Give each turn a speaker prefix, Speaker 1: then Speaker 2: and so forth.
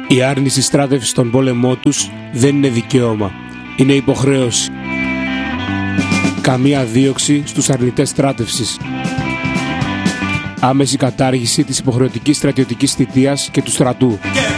Speaker 1: Η άρνηση στράτευσης στον πόλεμό τους δεν είναι δικαίωμα, είναι υποχρέωση. Καμία δίωξη στους αρνητές στράτευσης. Άμεση κατάργηση της υποχρεωτικής στρατιωτικής θητείας και του στρατού.